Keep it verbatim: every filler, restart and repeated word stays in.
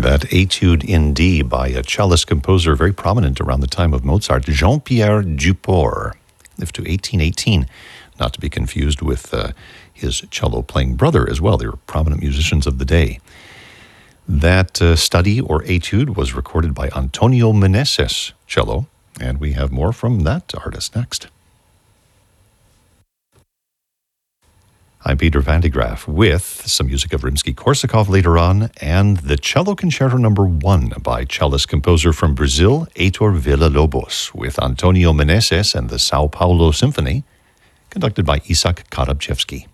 That Etude in D by a cellist composer very prominent around the time of Mozart, Jean-Pierre Duport, lived to eighteen eighteen, not to be confused with uh, his cello-playing brother as well. They were prominent musicians of the day. That uh, study or etude was recorded by Antonio Meneses, cello, and we have more from that artist next. I'm Peter Van de Graaff with some music of Rimsky-Korsakov later on, and the Cello Concerto Number One by cellist-composer from Brazil, Heitor Villa-Lobos, with Antonio Meneses and the Sao Paulo Symphony, conducted by Isaac Karabchevsky.